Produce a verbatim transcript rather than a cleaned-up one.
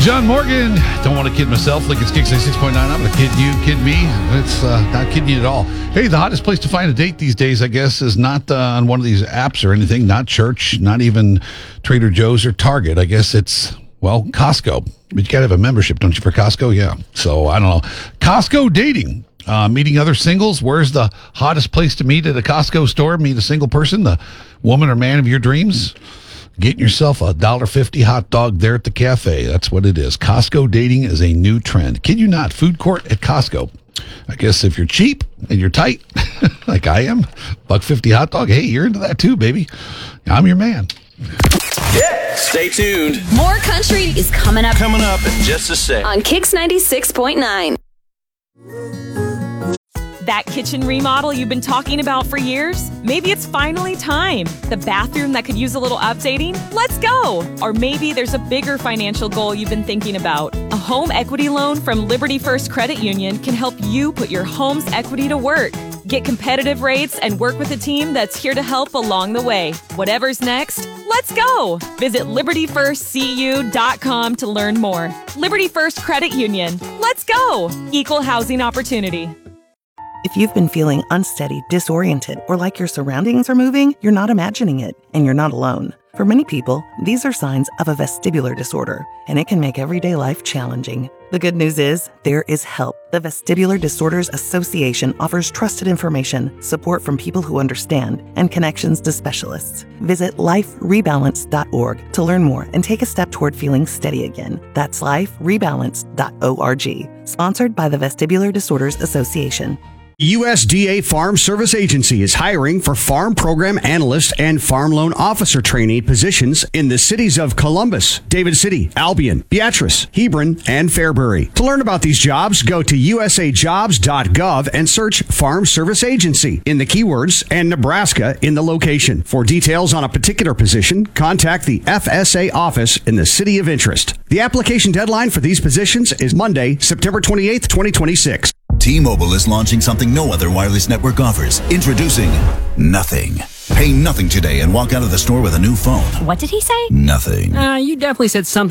John Morgan, don't want to kid myself. Like it's Kicks ninety-six point nine. I'm going to kid you, kid me. It's uh, not kidding you at all. Hey, the hottest place to find a date these days, I guess, is not uh, on one of these apps or anything. Not church, not even Trader Joe's or Target. I guess it's, well, Costco. But you got to have a membership, don't you, for Costco? Yeah. So, I don't know. Costco dating. Uh, meeting other singles. Where's the hottest place to meet at a Costco store? Meet a single person, the woman or man of your dreams? Getting yourself a one dollar fifty hot dog there at the cafe. That's what it is. Costco dating is a new trend. Kid you not, food court at Costco. I guess if you're cheap and you're tight, like I am, buck fifty hot dog, hey, you're into that too, baby. I'm your man. Yeah, stay tuned. More country is coming up. Coming up in just a sec. On Kicks ninety-six point nine. That kitchen remodel you've been talking about for years? Maybe it's finally time. The bathroom that could use a little updating? Let's go! Or maybe there's a bigger financial goal you've been thinking about. A home equity loan from Liberty First Credit Union can help you put your home's equity to work. Get competitive rates and work with a team that's here to help along the way. Whatever's next, let's go! Visit liberty first c u dot com to learn more. Liberty First Credit Union. Let's go! Equal housing opportunity. If you've been feeling unsteady, disoriented, or like your surroundings are moving, you're not imagining it, and you're not alone. For many people, these are signs of a vestibular disorder, and it can make everyday life challenging. The good news is, there is help. The Vestibular Disorders Association offers trusted information, support from people who understand, and connections to specialists. Visit life rebalance dot org to learn more and take a step toward feeling steady again. That's life rebalance dot org. Sponsored by the Vestibular Disorders Association. U S D A Farm Service Agency is hiring for Farm Program Analyst and Farm Loan Officer trainee positions in the cities of Columbus, David City, Albion, Beatrice, Hebron, and Fairbury. To learn about these jobs, go to u s a jobs dot gov and search Farm Service Agency in the keywords and Nebraska in the location. For details on a particular position, contact the F S A office in the city of interest. The application deadline for these positions is Monday, September twenty-eighth, twenty twenty-six. T-Mobile is launching something no other wireless network offers. Introducing Nothing. Pay nothing today and walk out of the store with a new phone. What did he say? Nothing. Uh, you definitely said something.